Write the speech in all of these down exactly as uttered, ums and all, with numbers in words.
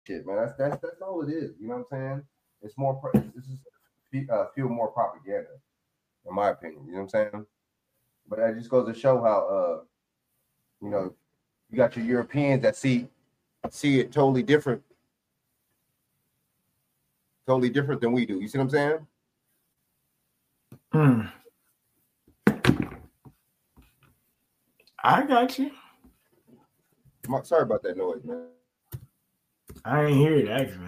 shit, man. That's that's that's all it is. You know what I'm saying? It's more. pro- It's, it's just fe- uh, feel more propaganda, in my opinion. You know what I'm saying? But that just goes to show how uh you know you got your Europeans that see see it totally different, totally different than we do. You see what I'm saying? Hmm. I got you. I'm sorry about that noise, man. I ain't hear it actually.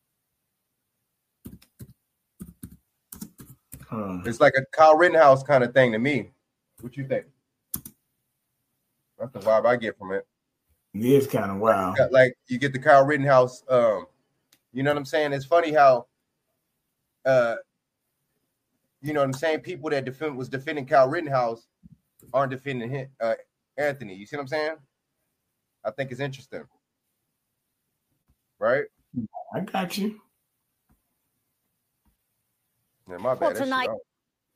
Um, It's like a Kyle Rittenhouse kind of thing to me. What you think? That's the vibe I get from it. it is kind of wild. Got, like you get the Kyle Rittenhouse. Um, you know what I'm saying? It's funny how, uh, you know, the same people that defend was defending Kyle Rittenhouse aren't defending him, uh, Anthony. You see what I'm saying? I think it's interesting, right? I got you. Yeah, my bad. Well, That shit tonight. out.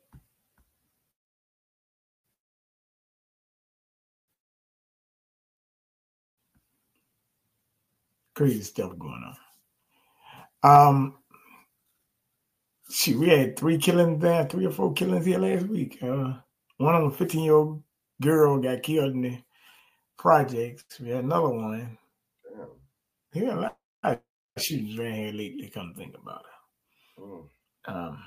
Crazy stuff going on. Um, shoot, we had three killings there, three or four killings here last week. Uh, one of them, fifteen-year-old girl got killed in the projects. We had another one. Damn. He had a lot of shootings around here lately, come to think about it. Mm. Um,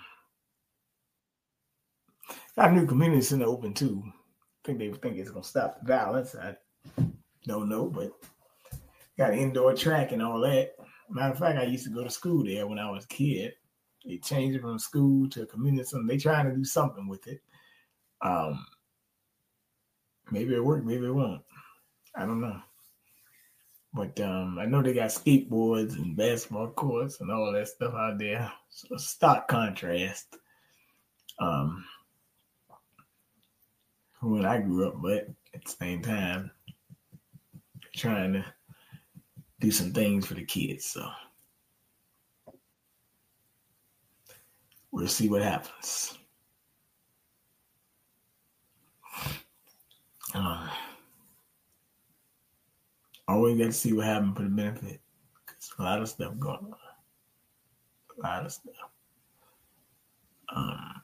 got a new community center open too. I think they think it's gonna stop the violence. I don't know, but got indoor track and all that. Matter of fact, I used to go to school there when I was a kid. They changed it from school to a community center. They trying to do something with it. Um, maybe it worked, maybe it won't. I don't know. But um, I know they got skateboards and basketball courts and all that stuff out there. So stark contrast. Um, when I grew up, but at the same time, trying to do some things for the kids. So we'll see what happens. Um, always got to see what happens for the benefit. Cause a lot of stuff going on. A lot of stuff. Um,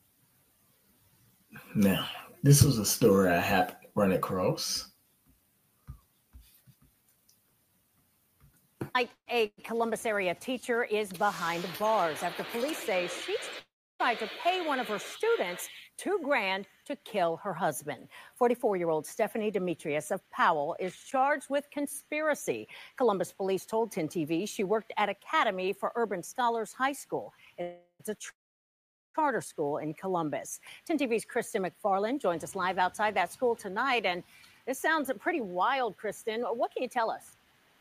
now, this was a story I happened to run across. A Columbus area teacher is behind bars after police say she tried to pay one of her students two grand to kill her husband. forty-four-year-old Stephanie Demetrius of Powell is charged with conspiracy. Columbus police told ten T V she worked at Academy for Urban Scholars High School. It's a charter school in Columbus. ten T V's Kristen McFarland joins us live outside that school tonight. And this sounds pretty wild, Kristen. What can you tell us?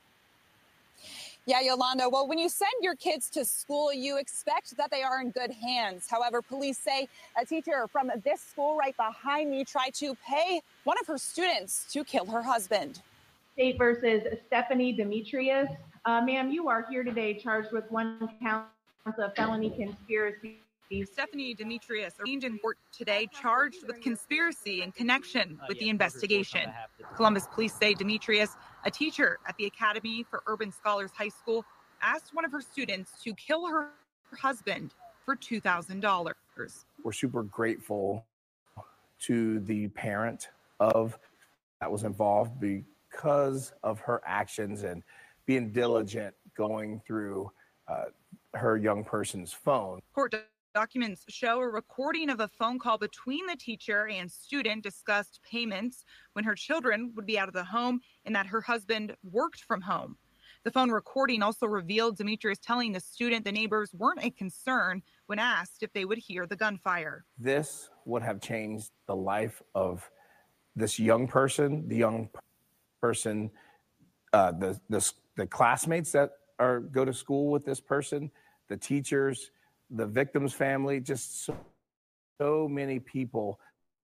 Yeah, Yolanda. Well, when you send your kids to school, you expect that they are in good hands. However, police say a teacher from this school right behind me tried to pay one of her students to kill her husband. State versus Stephanie Demetrius. Uh, ma'am, you are here today charged with one count of felony conspiracy. Stephanie Demetrius arraigned in court today, charged with conspiracy in connection with the investigation. Columbus police say Demetrius, a teacher at the Academy for Urban Scholars High School, asked one of her students to kill her husband for two thousand dollars. We're super grateful to the parent of that was involved because of her actions and being diligent going through uh, her young person's phone. Court documents show a recording of a phone call between the teacher and student discussed payments when her children would be out of the home and that her husband worked from home. The phone recording also revealed Demetrius telling the student the neighbors weren't a concern when asked if they would hear the gunfire. This would have changed the life of this young person, the young person, uh, the, the the classmates that are go to school with this person, the teachers, the victim's family, just so, so many people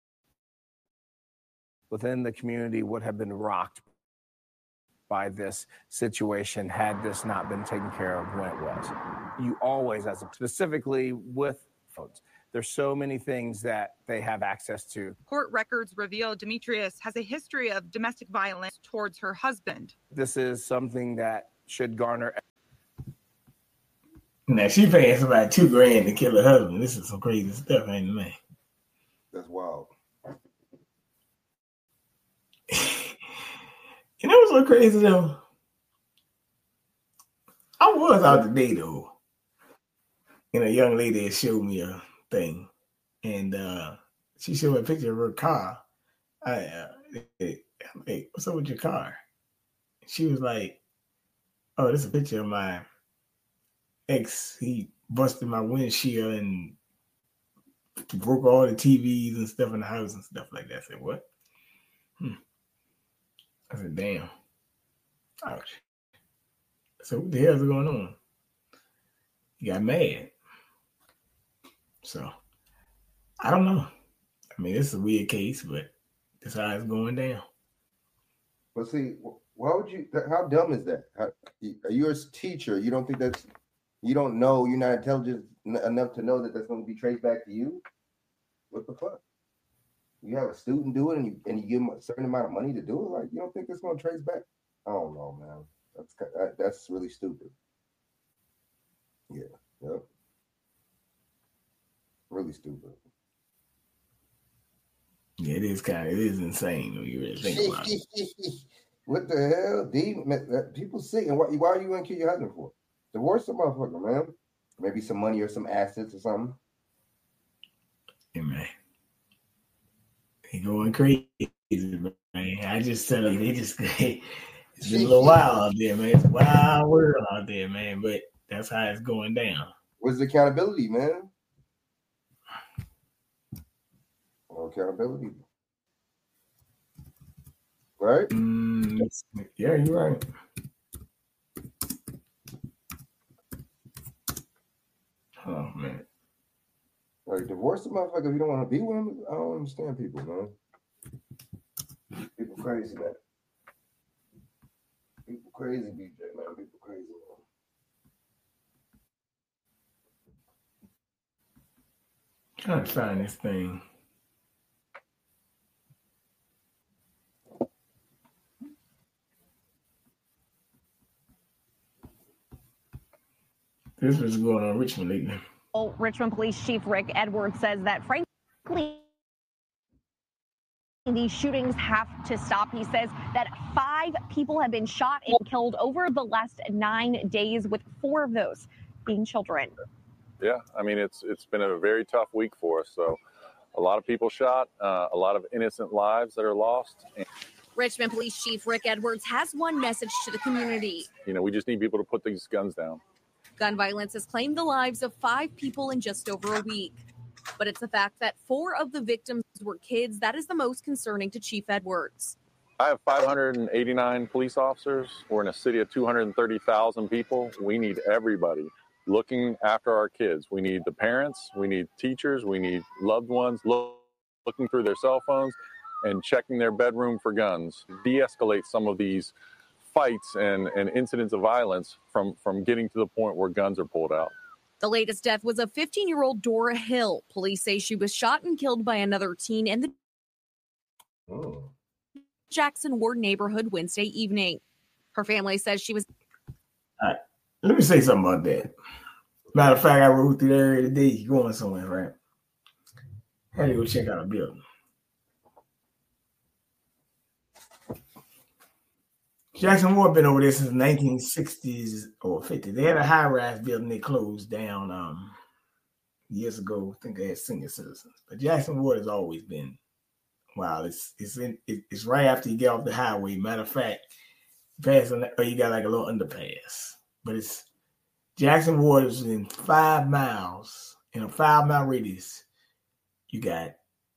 within the community would have been rocked by this situation had this not been taken care of when it was. You always, as a, specifically with phones, there's so many things that they have access to. Court records reveal Demetrius has a history of domestic violence towards her husband. This is something that should garner. Now she paying somebody two grand to kill her husband. This is some crazy stuff, ain't it, man? That's wild. You know what's so crazy though? I was out today though, and a young lady showed me a thing, and uh, she showed me a picture of her car. I, uh, hey, hey, what's up with your car? She was like, "Oh, this is a picture of my ex. He busted my windshield and broke all the T Vs and stuff in the house and stuff like that." I said, "What?" Hmm. I said, "Damn. Ouch." So what the hell's going on? He got mad. So I don't know. I mean, it's a weird case, but that's how it's going down. But see, why would you? How dumb is that? How, you're a teacher. You don't think that's? You don't know. You're not intelligent enough to know that that's going to be traced back to you. What the fuck? You have a student do it, and you and you give them a certain amount of money to do it. Like, you don't think it's going to trace back? I don't know, man. That's that, that's really stupid. Yeah, yeah, really stupid. Yeah, it is kind of, it is insane when you really think about it. What the hell? D, people sick, and why, why are you going to kill your husband for? Divorce the motherfucker, man. Maybe some money or some assets or something. Yeah, man. He going crazy, man. I just tell you, they just it's been a little wild out there, man. It's a wild world out there, man. But that's how it's going down. Where's the accountability, man? No accountability, right? Mm, yeah, you're right. Oh man. Like, divorce the motherfucker if you don't want to be with him. I don't understand people, man. People crazy, man. People crazy, B J, man. People crazy, man. Trying to find this thing. This was going on Richmond lately. Oh, Richmond Police Chief Rick Edwards says that, frankly, these shootings have to stop. He says that five people have been shot and killed over the last nine days, with four of those being children. Yeah, I mean, it's it's been a very tough week for us. So a lot of people shot, uh, a lot of innocent lives that are lost. And, Richmond Police Chief Rick Edwards has one message to the community. you know, we just need people to put these guns down. Gun violence has claimed the lives of five people in just over a week. But it's the fact that four of the victims were kids that is the most concerning to Chief Edwards. I have five hundred eighty-nine police officers. We're in a city of two hundred thirty thousand people. We need everybody looking after our kids. We need the parents, we need teachers, we need loved ones look, looking through their cell phones and checking their bedroom for guns. De-escalate some of these fights and, and incidents of violence from, from getting to the point where guns are pulled out. The latest death was a fifteen-year-old Dora Hill. Police say she was shot and killed by another teen in the oh. Jackson Ward neighborhood Wednesday evening. Her family says she was... All right. Let me say something about that. Matter of fact, I rode through the area today. You going somewhere, right? I had to go check out a building. Jackson Ward been over there since the nineteen sixties or fifties. They had a high-rise building they closed down um, years ago. I think they had senior citizens. But Jackson Ward has always been, wow, it's it's in, it's right after you get off the highway. Matter of fact, pass on that, or you got like a little underpass. But it's Jackson Ward is in five miles, in a five-mile radius. You got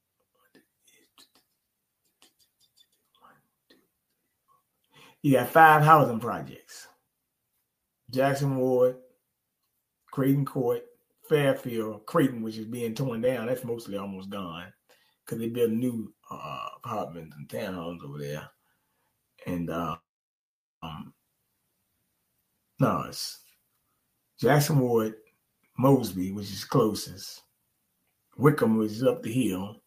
You got five housing projects. Jackson Ward, Creighton Court, Fairfield, Creighton, which is being torn down. That's mostly almost gone because they built new uh, apartments and townhomes over there. And uh, um, no, it's Jackson Ward, Mosby, which is closest. Wickham, which is up the hill.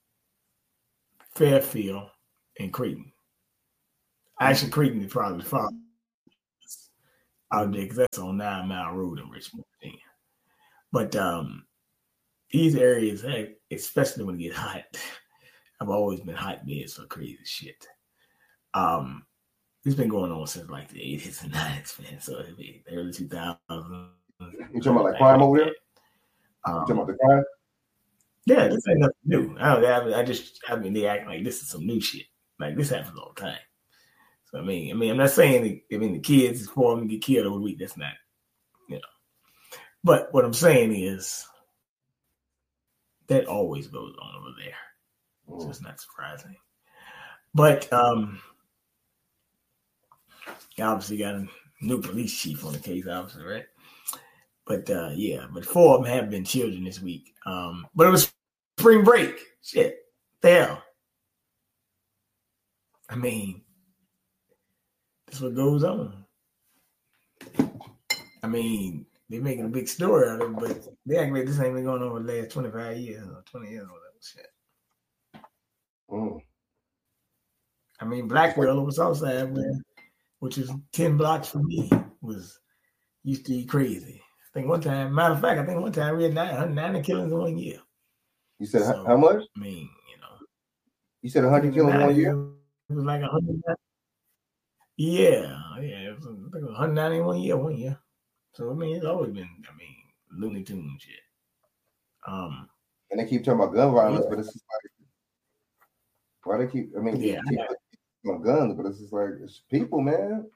Fairfield, and Creighton. Actually, Creighton is probably the farthest. out there because that's on Nine Mile Road in Richmond, Virginia. But um, these areas, especially when it gets hot, I've always been hotbeds for crazy shit. Um, it's been going on since like the eighties and nineties, man. So the early two thousands. You talking about like crime over there? Um, you talking about the crime? Yeah, this ain't nothing new. I, don't, I, I just, I mean, they act like this is some new shit. Like this happens all the time. So I mean, I mean, I'm not saying that, I mean the kids is for them to get killed over the week. That's not, you know. But what I'm saying is that always goes on over there. Mm. So it's not surprising. But um, you obviously got a new police chief on the case, obviously, right? But uh, yeah, but four of them have been children this week. Um, but it was spring break. Shit. The hell. I mean, that's what goes on. I mean, they're making a big story out of it, but they act like this ain't been going on for the last twenty-five years or twenty years or whatever shit. Mm. I mean, Blackwell over Southside, man, which is ten blocks from me, was used to be crazy. I think one time, matter of fact, I think one time we had nine hundred ninety killings in one year. You said so, how much? I mean, you know. You said one hundred killings in one year? It was like one hundred. Yeah, yeah. It was, I think it was one hundred ninety in one year, one year. So, I mean, it's always been, I mean, Looney Tunes shit. Um, and they keep talking about gun violence, yeah. but it's just like, why they keep, I mean, yeah, keep on guns, but it's just like, it's people, man.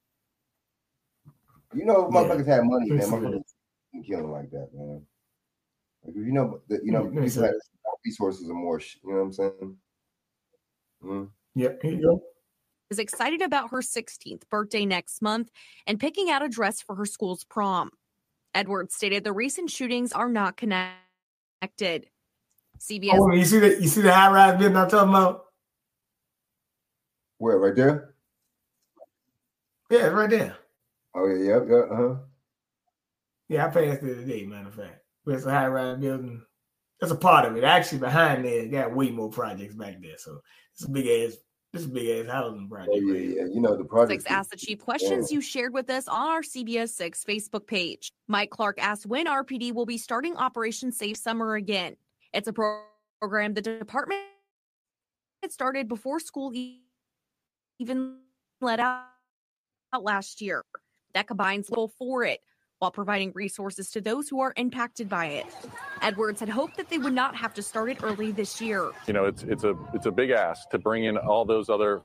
You know, if motherfuckers yeah. have money, man, motherfuckers can kill them like that, man. Like, you know, the, you know, people have more resources and more, you know what I'm saying? Mm. Yeah, here you go. Is excited about her sixteenth birthday next month and picking out a dress for her school's prom. Edwards stated the recent shootings are not connected. C B S. Oh, you see that? You see the high-rise building I'm talking about? Where, right there? Yeah, right there. Oh yeah, yeah, yeah, uh-huh. Yeah, I passed it today, matter of fact. It's a high-rise building. That's a part of it. Actually, behind there, you got way more projects back there. So it's a big ass, this is a big ass housing project. Oh, yeah, yeah. You know the project. Six asked the chief questions yeah. you shared with us on our C B S six Facebook page. Mike Clark asked when R P D will be starting Operation Safe Summer again. It's a pro- program the department started before school even let out last year. That combines little for it while providing resources to those who are impacted by it. Edwards had hoped that they would not have to start it early this year. You know, it's it's a it's a big ask to bring in all those other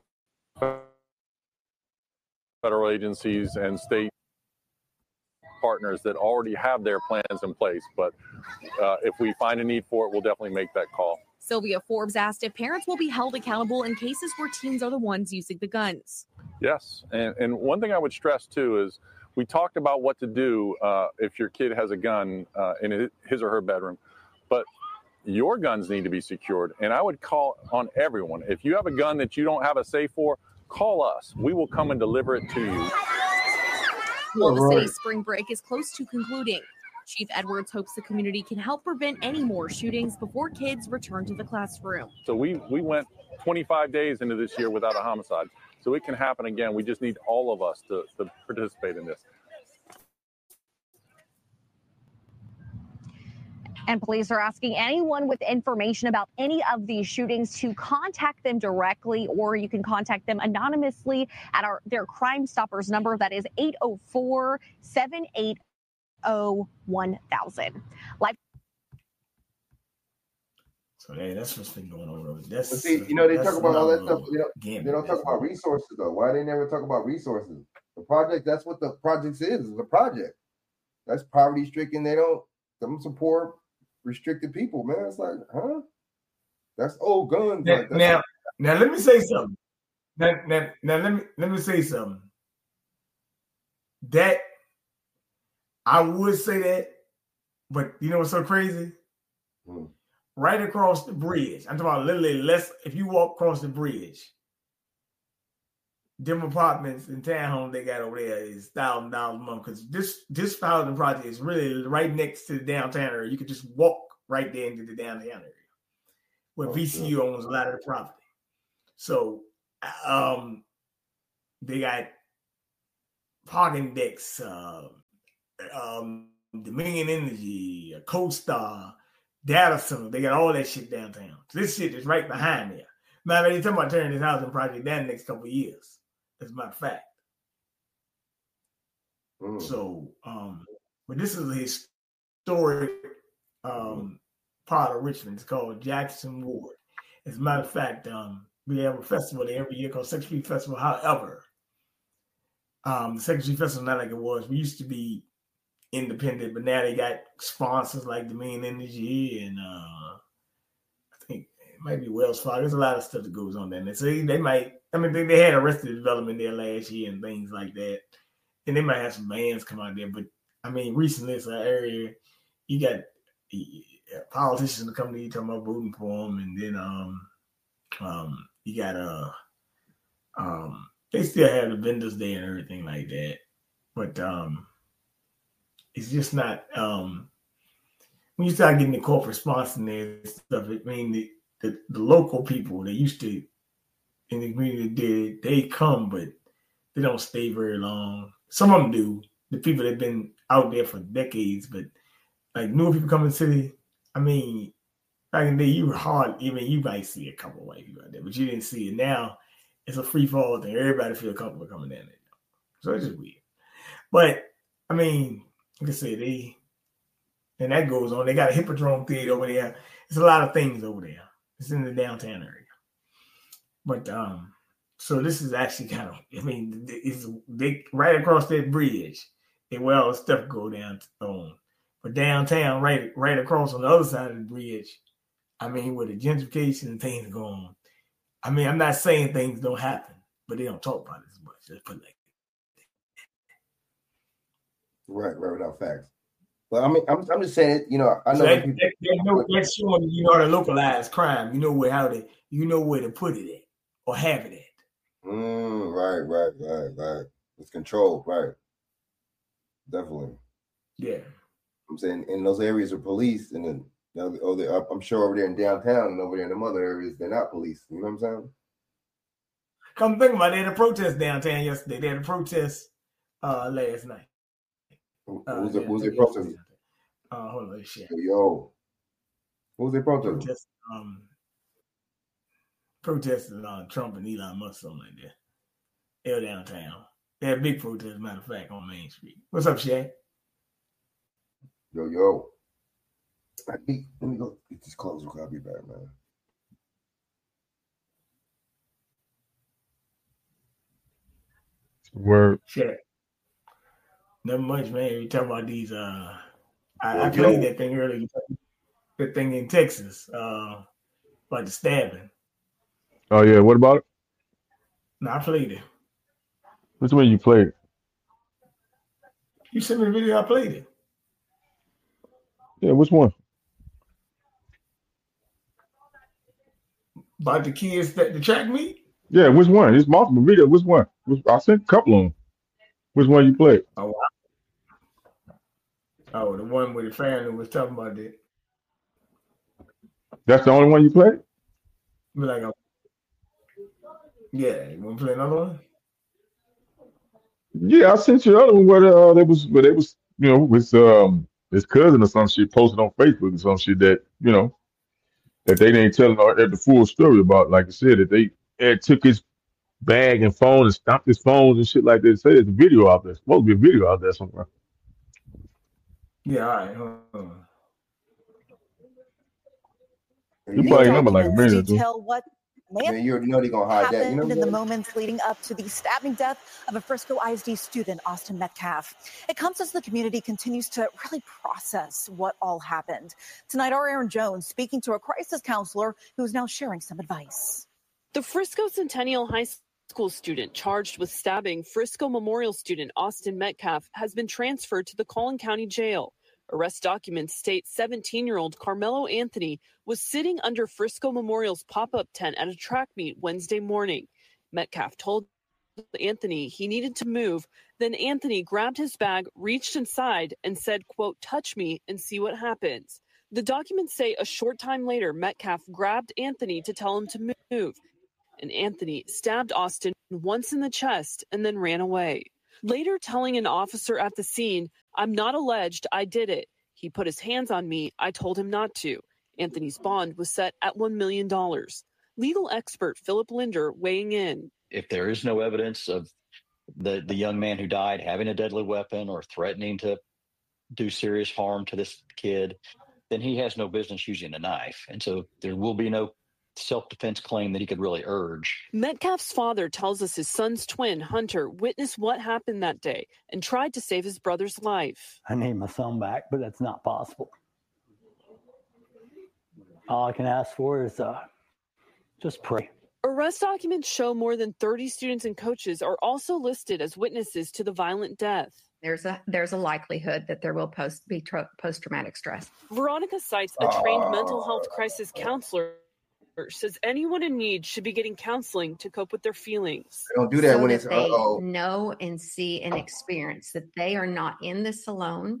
federal agencies and state partners that already have their plans in place. But uh, if we find a need for it, we'll definitely make that call. Sylvia Forbes asked if parents will be held accountable in cases where teens are the ones using the guns. Yes, and, and one thing I would stress too is we talked about what to do uh, if your kid has a gun uh, in his or her bedroom, but your guns need to be secured. And I would call on everyone. If you have a gun that you don't have a safe for, call us. We will come and deliver it to you. Well, the city's spring break is close to concluding. Chief Edwards hopes the community can help prevent any more shootings before kids return to the classroom. So we, we went twenty-five days into this year without a homicide. So it can happen again. We just need all of us to, to participate in this. And police are asking anyone with information about any of these shootings to contact them directly, or you can contact them anonymously at our their Crime Stoppers number. That is eight oh four, seven eight oh, one thousand. Live. So hey, that's what's been going on. That's, but see, you know, they talk about all that stuff. You know, again, they don't talk about resources though. Why they never talk about resources? The project, that's what the project is, is a project. That's poverty stricken. They don't them support restricted people, man. It's like, huh? That's old guns. Now, like, that's now, like, now let me say something. Now, now, now let me let me say something. That I would say that, but you know what's so crazy? hmm. Right across the bridge. I'm talking about literally less. If you walk across the bridge, them apartments and townhomes they got over there is thousand dollars a month. Because this this housing project is really right next to the downtown area. You could just walk right there into the downtown area, where oh, V C U sure. owns a lot of the property. So, um, they got Park Index, uh, um, Dominion Energy, CoStar, Data Center. They got all that shit downtown. So this shit is right behind there. Matter of fact, they're talking about tearing this housing project down the next couple of years. As a matter of fact. Mm. So, um, but this is a historic um, part of Richmond. It's called Jackson Ward. As a matter of fact, um, we have a festival there every year called Second Street Festival. However, um, the Second Street Festival is not like it was. We used to be independent, but now they got sponsors like Dominion Energy and uh, I think it might be Wells Fargo. There's a lot of stuff that goes on there. And so they might, I mean, they, they had Arrested Development there last year and things like that. And they might have some bands come out there. But I mean, recently it's an area, you got politicians to come to you talking about voting for them. And then um, um, you got, uh, um, they still have the vendors there and everything like that. But um, it's just not, um, when you start getting the corporate sponsor and there stuff, I mean, the, the, the local people, they used to, in the community, they, they come, but they don't stay very long. Some of them do. The people that have been out there for decades, but like newer people come in the city, I mean, back in the day, you were hard. I mean, you might see a couple of white people out there, but you didn't see it. Now it's a free fall thing. Everybody feel comfortable coming down there. So it's just weird. But I mean, like I said, they and that goes on. They got a Hippodrome theater over there. There's a lot of things over there. It's in the downtown area. But um, so this is actually kind of, I mean, it's they right across that bridge. And well, stuff go down on. But downtown, right, right across on the other side of the bridge, I mean, where the gentrification and things go on. I mean, I'm not saying things don't happen, but they don't talk about it as much. Let's put it like Right, right, without facts. But I mean, I'm, I'm just saying, you know, I know so that, people, that, that, know, that's showing you know the localized crime. You know where how to, you know where to put it at or have it at. Mm, right, right, right, right. It's controlled, right? Definitely. Yeah. I'm saying in those areas of police, and then oh, they, I'm sure over there in downtown and over there in the other areas, they're not police. You know what I'm saying? Come think about it. They had a protest downtown yesterday. They had a protest uh, last night. What Uh, was it? yeah, What was I it think protesting? yesterday. Uh, hold on, shit. Yo, what was they protesting? Protest, um, protesting on Trump and Elon Musk, something like that. They were downtown. They had a big protest, matter of fact, on Main Street. What's up, Shay? Yo, yo. I need, let me go get this clothes. I'll be back, man. Word. Shay. Not much, man. You talk about these. Uh, I, Yo, I played yo. that thing earlier. That thing in Texas, uh, about the stabbing. Oh yeah, what about it? No, I played it. Which one you played? You sent me the video. I played it. Yeah, which one? About the kids that the track meet. Yeah, which one? It's multiple video. Which one? Which, I sent a couple of them. Which one you played? Oh, wow. Oh, the one where the family was talking about that. That's the only one you played? Be like, a, yeah, you want to play another one? Yeah, I sent you the other one where uh, they was where they was, you know, with um his cousin or some shit posted on Facebook or some shit that, you know, that they didn't tell him the full story about. Like I said, that they had took his bag and phone and stomped his phones and shit like that. Say there's a video out there. Supposed to be a video out there somewhere. Yeah, all right. Hold on. You probably remember like a minute or two. Detail what Man, you already know they're gonna hide that. You happened know in the what? moments leading up to the stabbing death of a Frisco I S D student, Austin Metcalf. It comes as the community continues to really process what all happened. Tonight, our Aaron Jones speaking to a crisis counselor who is now sharing some advice. The Frisco Centennial High School student charged with stabbing Frisco Memorial student Austin Metcalf has been transferred to the Collin County Jail. Arrest documents state seventeen-year-old Carmelo Anthony was sitting under Frisco Memorial's pop-up tent at a track meet Wednesday morning. Metcalf told Anthony he needed to move. Then Anthony grabbed his bag, reached inside, and said, quote, "Touch me and see what happens." The documents say a short time later, Metcalf grabbed Anthony to tell him to move. And Anthony stabbed Austin once in the chest and then ran away. later telling an officer at the scene, "I'm not alleged, I did it. He put his hands on me, I told him not to." Anthony's bond was set at one million dollars. Legal expert Philip Linder weighing in. If there is no evidence of the, the young man who died having a deadly weapon or threatening to do serious harm to this kid, then he has no business using a knife. And so there will be no self-defense claim that he could really urge. Metcalf's father tells us his son's twin, Hunter, witnessed what happened that day and tried to save his brother's life. I need my son back, but that's not possible. All I can ask for is uh, just pray. Arrest documents show more than thirty students and coaches are also listed as witnesses to the violent death. There's a there's a likelihood that there will post be tro- post-traumatic stress. Veronica cites a trained mental health crisis counselor, says anyone in need should be getting counseling to cope with their feelings. They don't do that so when that it's they uh-oh. know and see and experience that they are not in this alone.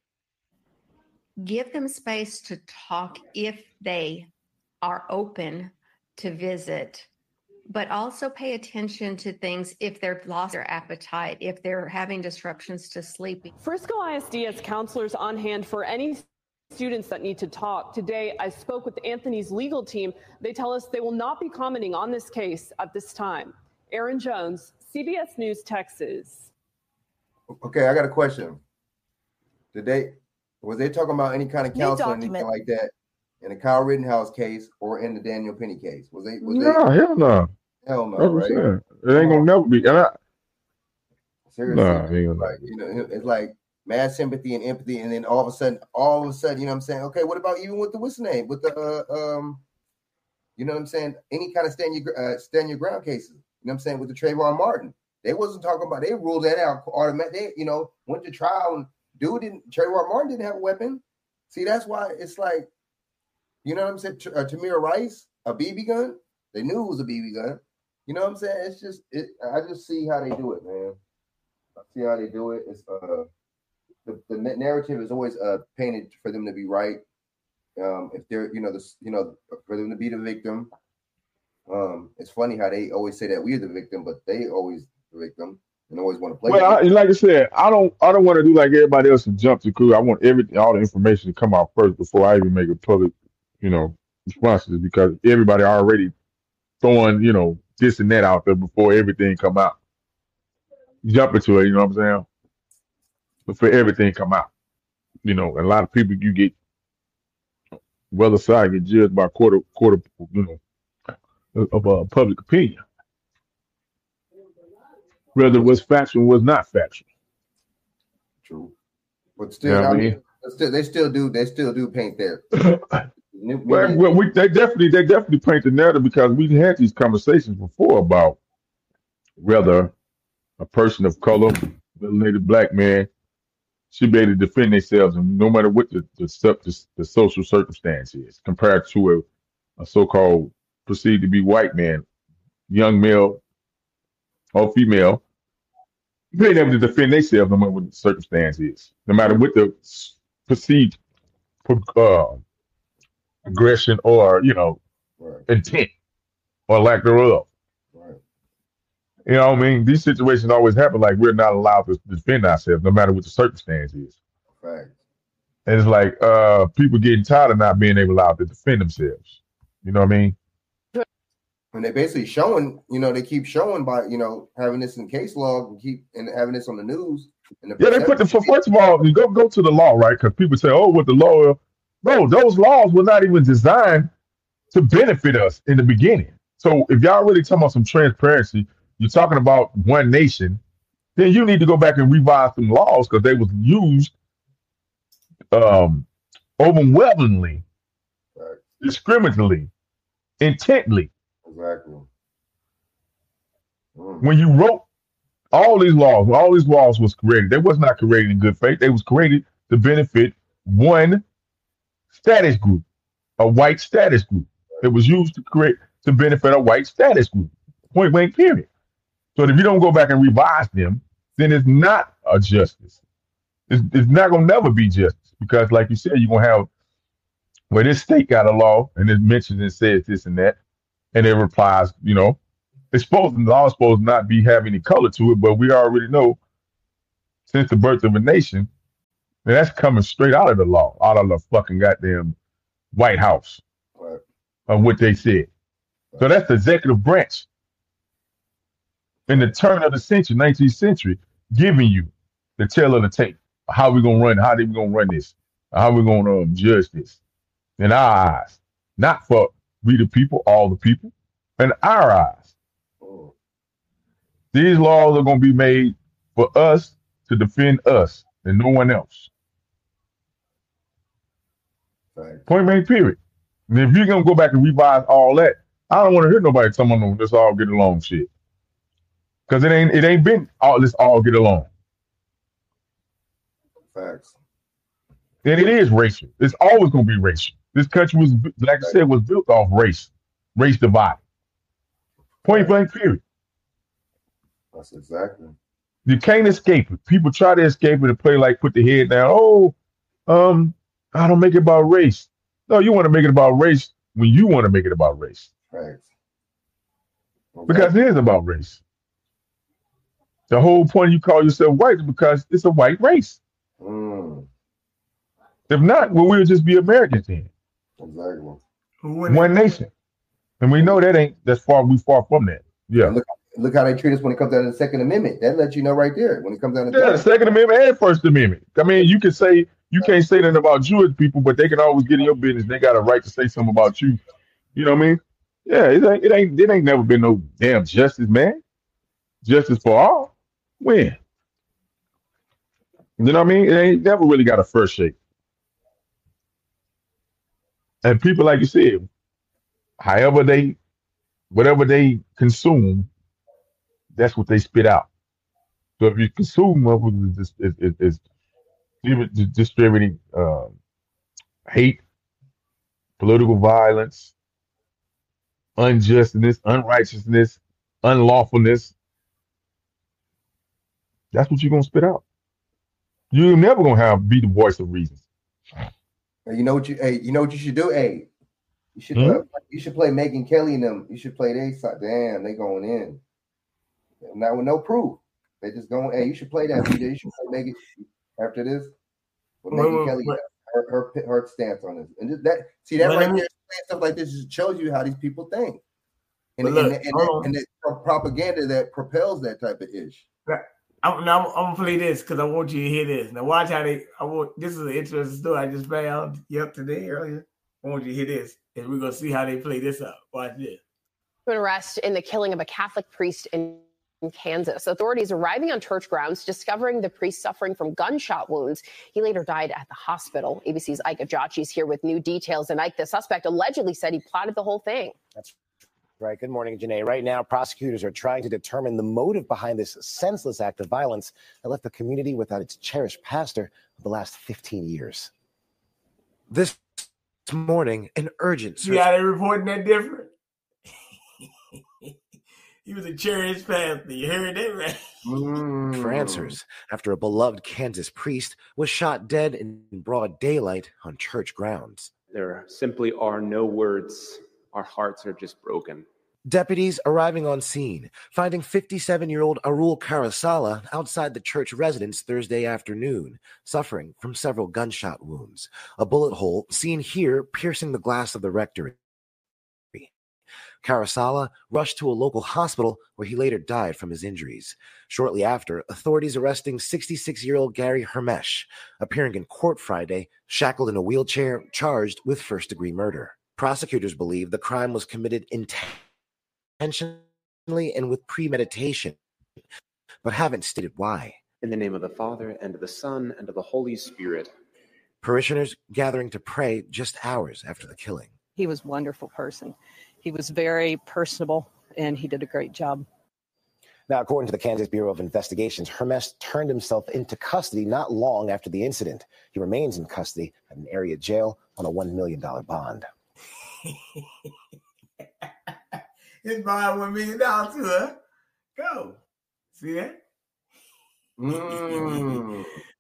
Give them space to talk if they are open to visit, but also pay attention to things if they've lost their appetite, if they're having disruptions to sleep. Frisco I S D has counselors on hand for any students that need to talk. Today, I spoke with Anthony's legal team. They tell us they will not be commenting on this case at this time. Aaron Jones, C B S News, Texas. Okay, I got a question. Did they, was they talking about any kind of counseling or anything like that in the Kyle Rittenhouse case or in the Daniel Penny case? Was they? Was No, they, hell no. Hell no, That's what I'm right? saying. It ain't gonna never be. And I, Seriously, Nah, it ain't gonna like you know, it's like mad sympathy and empathy, and then all of a sudden, all of a sudden, you know what I'm saying? Okay, what about even with the what's the name? With the uh, um, you know what I'm saying? Any kind of stand your uh, stand your ground cases. You know what I'm saying? With the Trayvon Martin, they wasn't talking about. They ruled that out automatic. They, you know, went to trial and dude didn't. Trayvon Martin didn't have a weapon. See, that's why it's like, you know what I'm saying? T- uh, Tamir Rice, a B B gun. They knew it was a B B gun. You know what I'm saying? It's just, it. I just see how they do it, man. I see how they do it. It's uh, the, the narrative is always uh painted for them to be right. Um, if they're, you know, this, you know, for them to be the victim. Um, it's funny how they always say that we're the victim, but they always the victim and always want to play. well, I, like I said, I don't, I don't want to do like everybody else and jump to conclusion. I want everything, all the information to come out first before I even make a public, you know, responses, because everybody already throwing, you know, this and that out there before everything come out. Jump into it, you know what I'm saying? Before everything come out, you know, and a lot of people you get, whether side get judged by quarter, quarter, you know, of uh, public opinion. Whether it was factual or was not factual. True, but still, Yeah, I I mean- mean, still, they still do, they still do paint their. New- Well, well we, they definitely they definitely paint the narrative, because we had these conversations before about whether a person of color, melanated black man, should be able to defend themselves, and no matter what the the, sub- the, the social circumstance is, compared to a, a so-called perceived to be white man, young male or female, being able to defend themselves no matter what the circumstance is, no matter what the s- perceived uh, aggression or, you know, Right. intent or lack thereof. Right. You know what I mean? These situations always happen like we're not allowed to defend ourselves no matter what the circumstance is. Right. And it's like uh, people getting tired of not being able allowed to defend themselves. You know what I mean? And they basically showing, you know, they keep showing by, you know, having this in case log and keep and having this on the news. And the Yeah, they put the first of all, you go go to the law, right? Because people say, "Oh, what the law?" No, those laws were not even designed to benefit us in the beginning. So if y'all really talking about some transparency, you're talking about one nation, then you need to go back and revise some laws, because they was used um, overwhelmingly, Right. discriminately, intently. Exactly. Mm. When you wrote all these laws, when all these laws was created, they was not created in good faith. They was created to benefit one status group, a white status group. It was used to create to benefit a white status group. Point blank, period. So if you don't go back and revise them, then it's not a justice. It's, it's not gonna never be justice, because, like you said, you're gonna have, well, this state got a law and it mentions and says this and that, and it replies, you know, it's supposed the law is supposed to not be have any color to it, but we already know since the birth of a nation, and that's coming straight out of the law, out of the fucking goddamn White House Right. of what they said. So that's the executive branch in the turn of the century, nineteenth century, giving you the tail of the tape. How we gonna run? How they gonna run this? How we gonna um, judge this? In our eyes, not for we the people, all the people, in our eyes. Oh. These laws are gonna be made for us to defend us and no one else. Right. Point blank, period. And if you're gonna go back and revise all that, I don't want to hear nobody talking about let's all get along shit. Because it ain't it ain't been all let's all get along. Facts. And it is racial. It's always gonna be racial. This country was, like I said, was built off race, race divide. Point blank, period. That's exactly. You can't escape it. People try to escape it and play like put the head down. Oh, um, I don't make it about race. No, you want to make it about race when you want to make it about race. Right. Okay. Because it is about race. The whole point you call yourself white is because it's a white race. Mm. If not, well, we'll just be Americans then. Exactly. One nation. And we know that ain't that's far we far from that. Yeah. And look, look how they treat us when it comes down to the Second Amendment. That lets you know right there when it comes down to Yeah, the Second Amendment and First Amendment. I mean, you can say you can't say nothing about Jewish people, but they can always get in your business. They got a right to say something about you. You know what I mean? Yeah, it ain't it ain't it ain't never been no damn justice, man. Justice for all. When? You know what I mean? It ain't never really got a first shake. And people, like you said, however they, whatever they consume, that's what they spit out. So if you consume is, is, is, is distributing uh, hate, political violence, unjustness, unrighteousness, unlawfulness, that's what you're gonna spit out. You're never gonna have be the voice of reason. You know what you hey, you know what you should do? Hey, you should Hmm? uh, you should play Megyn Kelly and them. You should play they side. Damn, they going in. Not with no proof. They just going, hey, you should play that. B J. You should play Megyn after this. With Wait, Megyn wait, Kelly, wait. her, her her stance on this. And just that see that Wait, right let me- there, saying stuff like this just shows you how these people think. And, But look, and, and, and, hold on. and the propaganda that propels that type of ish. I'm, now I'm, I'm gonna play this because I want you to hear this. Now watch how they. I want. This is an interesting story I just found yesterday earlier. I want you to hear this, and we're gonna see how they play this up. Watch this. An arrest in the killing of a Catholic priest in Kansas. Authorities arriving on church grounds, discovering the priest suffering from gunshot wounds. He later died at the hospital. A B C's Ike Ajachi is here with new details. And Ike, the suspect allegedly said he plotted the whole thing. That's right. Good morning, Janae. Right now, prosecutors are trying to determine the motive behind this senseless act of violence that left the community without its cherished pastor for the last fifteen years. This morning, an urgent See how they reporting that different? He was a cherished pastor. You heard that right? for answers after a beloved Kansas priest was shot dead in broad daylight on church grounds. There simply are no words. Our hearts are just broken. Deputies arriving on scene, finding fifty-seven-year-old Arul Karasala outside the church residence Thursday afternoon, suffering from several gunshot wounds. A bullet hole seen here piercing the glass of the rectory. Karasala rushed to a local hospital where he later died from his injuries. Shortly after, authorities arresting sixty-six-year-old Gary Hermesh, appearing in court Friday, shackled in a wheelchair, charged with first-degree murder. Prosecutors believe the crime was committed intentionally and with premeditation, but haven't stated why. In the name of the Father, and of the Son, and of the Holy Spirit. Parishioners gathering to pray just hours after the killing. He was a wonderful person. He was very personable, and he did a great job. Now, according to the Kansas Bureau of Investigations, Hermes turned himself into custody not long after the incident. He remains in custody at an area jail on a one million dollars bond. His bond one million dollars to her. Go. See that? Mm.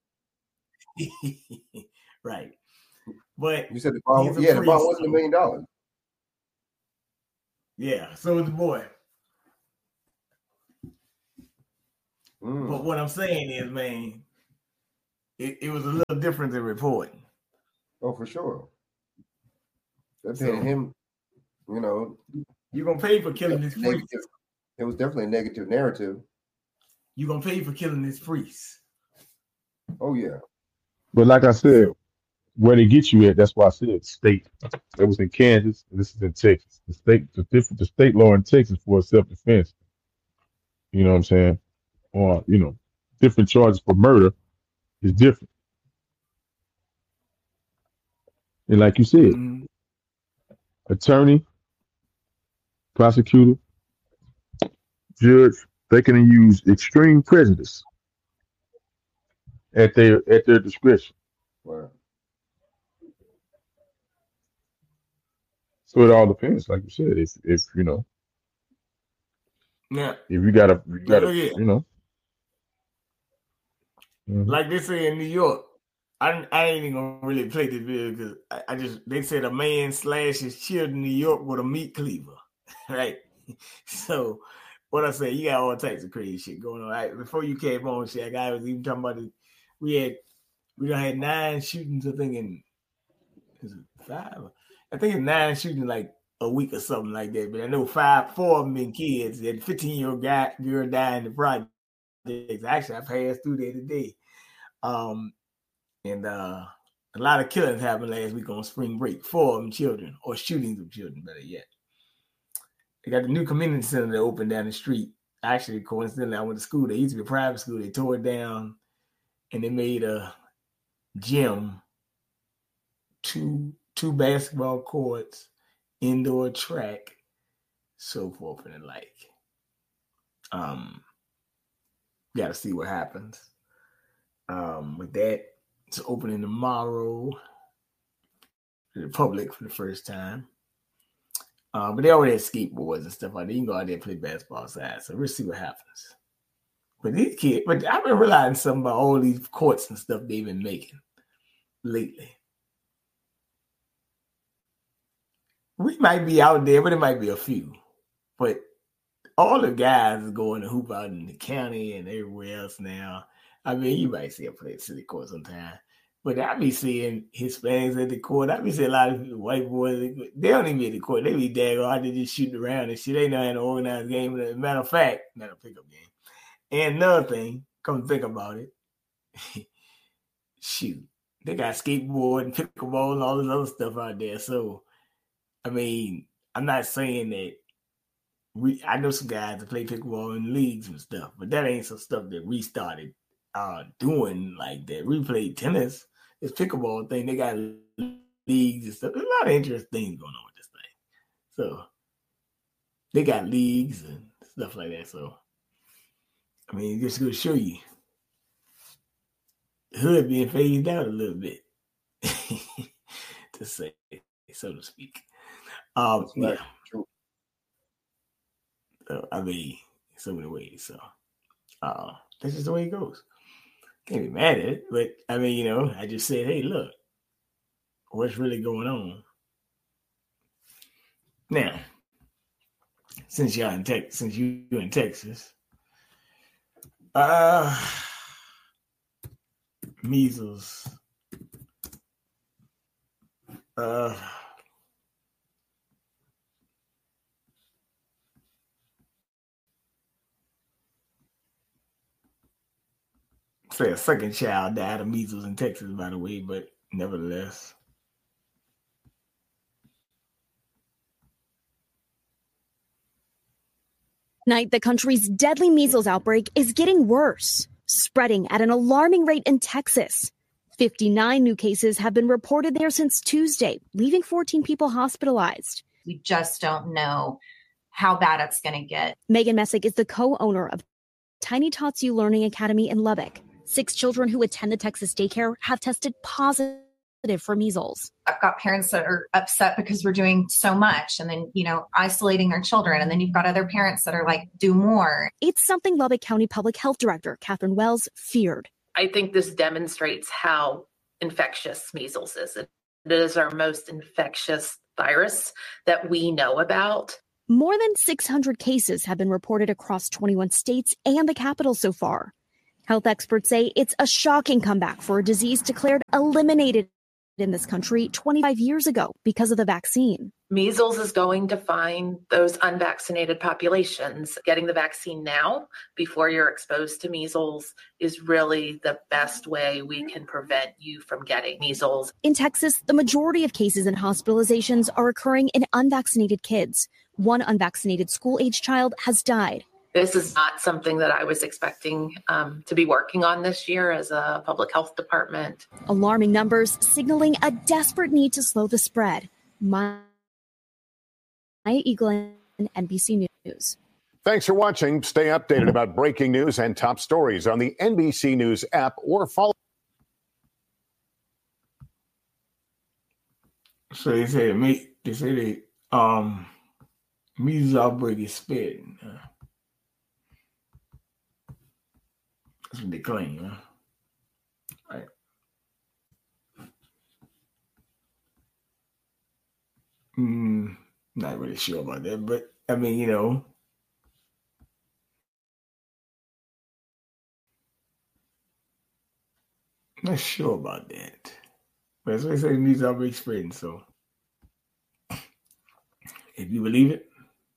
Right. But You said the bond, he's a yeah, the bond priest, wasn't a so- million dollars. Yeah, so is the boy. Mm. But what I'm saying is, man, it, it was a little different than reporting. Oh, for sure. They're So- paying him, you know. You're gonna pay for killing this priest. Negative. It was definitely a negative narrative. You're gonna pay for killing this priest. Oh yeah. But like I said, where they get you at, that's why I said state. It was in Kansas, and this is in Texas. The state, the different, the state law in Texas for self-defense. You know what I'm saying? Or you know, different charges for murder is different. And like you said, Mm-hmm. attorney, prosecutor, judge, they can use extreme prejudice at their at their discretion. Right. So it all depends, like you said. If if you know, Yeah. if you gotta, you gotta, Oh, yeah. you know. Mhm. Like they say in New York, I I ain't even gonna really play this video because I, I just they said a man slashed his children in New York with a meat cleaver, right? So what I say, you got all types of crazy shit going on. Right? Before you came on, Shaq, I was even talking about it. We had we done had nine shootings. I think in is it five? I think it's nine shootings like a week or something like that. But I know five, four of them been kids. And fifteen year old guy girl died in the project. Actually, I passed through there today. Um, and uh, a lot of killings happened last week on spring break. Four of them children, or shootings of children, better yet. They got the new community center that opened down the street. Actually, coincidentally, I went to school. They used to be a private school. They tore it down, and they made a gym, two two basketball courts, indoor track, so forth and the like. Um, got to see what happens. Um, with that, it's opening tomorrow to the public for the first time. Uh, but they already had skateboards and stuff like that. You can go out there and play basketball outside. So we'll see what happens. But these kids, but I've been realizing something about all these courts and stuff they've been making lately. We might be out there, but it might be a few. But all the guys is going to hoop out in the county and everywhere else now. I mean, you might see a play at City Court sometime. But I be seeing Hispanics at the court. I be seeing a lot of white boys. They don't even be at the court. They be daggone out there just shooting around and shit. They know how to organize game. Matter of fact, not a pickup game. And another thing, come to think about it, shoot, they got skateboard and pickleball and all this other stuff out there. So, I mean, I'm not saying that we. I know some guys that play pickleball in leagues and stuff, but that ain't some stuff that we started uh, doing like that. We played tennis. This pickleball thing, they got leagues and stuff. There's a lot of interesting things going on with this thing. So they got leagues and stuff like that. So I mean, just going to show you the hood being phased out a little bit, to say, so to speak. Um, yeah. True. So, I mean, so many ways. So uh, that's just the way it goes. Can't be mad at it, but I mean, you know, I just said, hey, look, what's really going on? Now, since y'all in Texas, since you in Texas, uh, measles, uh, say a second child died of measles in Texas, by the way, but nevertheless. Tonight, the country's deadly measles outbreak is getting worse, spreading at an alarming rate in Texas. fifty-nine new cases have been reported there since Tuesday, leaving fourteen people hospitalized. We just don't know how bad it's going to get. Megan Messick is the co-owner of Tiny Tots U Learning Academy in Lubbock. Six children who attend the Texas daycare have tested positive for measles. I've got parents that are upset because we're doing so much and then, you know, isolating their children. And then you've got other parents that are like, do more. It's something Lubbock County Public Health Director Catherine Wells feared. I think this demonstrates how infectious measles is. It is our most infectious virus that we know about. More than six hundred cases have been reported across twenty-one states and the capital so far. Health experts say it's a shocking comeback for a disease declared eliminated in this country twenty-five years ago because of the vaccine. Measles is going to find those unvaccinated populations. Getting the vaccine now before you're exposed to measles is really the best way we can prevent you from getting measles. In Texas, the majority of cases and hospitalizations are occurring in unvaccinated kids. One unvaccinated school-age child has died. This is not something that I was expecting um, to be working on this year as a public health department. Alarming numbers signaling a desperate need to slow the spread. Maya Eaglin, N B C News. Thanks for watching. Stay updated about breaking news and top stories on the N B C News app or follow. So they say me. They say they um measles outbreak is spreading. Uh, that's what they claim. Huh? All right. Mm, not really sure about that, but I mean, you know. Not sure about that. But that's what they say measles outbreak spreading, so if you believe it,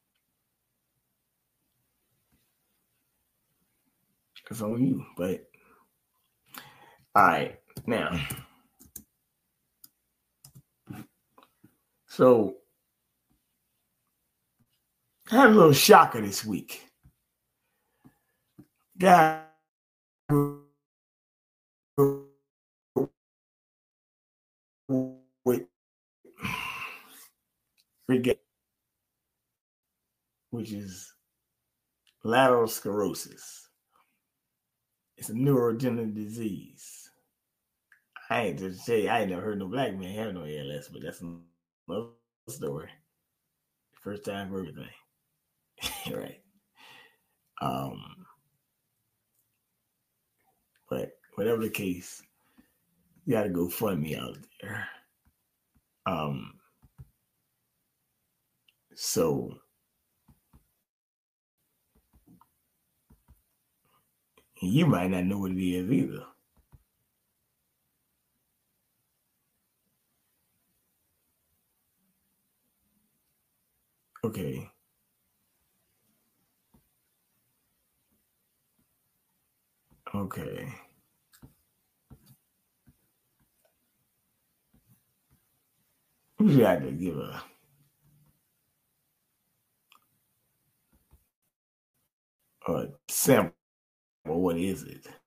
it's on you. But all right, now, so I had a little shocker this week. Guy who with forget, which is lateral sclerosis. It's a neurodegenerative disease. I ain't to say I ain't never heard no black man have no A L S, but that's another story. First time for everything. Right. Um, but whatever the case, you gotta go fund me out there. Um, so you might not know what it is either. Okay. Okay. We got to give a a sample. What is it?